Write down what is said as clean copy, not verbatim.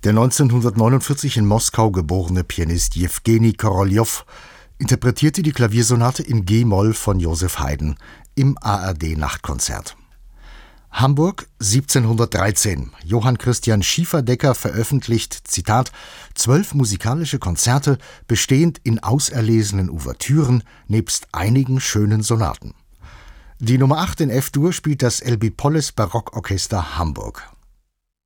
Der 1949 in Moskau geborene Pianist Jewgeni Koroljow interpretierte die Klaviersonate in G-Moll von Joseph Haydn im ARD-Nachtkonzert. Hamburg 1713. Johann Christian Schieferdecker veröffentlicht, Zitat, 12 musikalische Konzerte, bestehend in auserlesenen Ouvertüren nebst einigen schönen Sonaten. Die Nummer 8 in F-Dur spielt das Elbí Polles Barockorchester Hamburg.